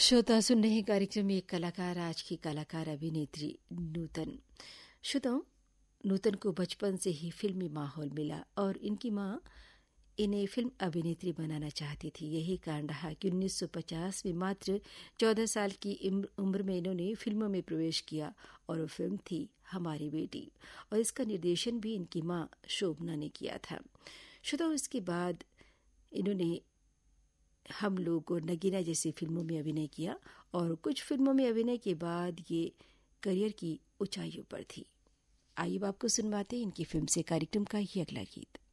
श्रोता सुन रहे कार्यक्रम एक कलाकार, आज की कलाकार अभिनेत्री नूतन। श्रोताओं, नूतन को बचपन से ही फिल्मी माहौल मिला और इनकी माँ इन्हें फिल्म अभिनेत्री बनाना चाहती थी। यही कारण रहा कि 1950 में मात्र 14 साल की उम्र में इन्होंने फिल्मों में प्रवेश किया और वो फिल्म थी हमारी बेटी, और इसका निर्देशन भी इनकी माँ शोभना ने किया था। श्रोताओं, इसके बाद इन्होंने हम लोग और नगीना जैसी फिल्मों में अभिनय किया और कुछ फिल्मों में अभिनय के बाद ये करियर की ऊंचाइयों पर थी। आइए आपको सुनवाते हैं इनकी फिल्म से कार्यक्रम का ही अगला गीत।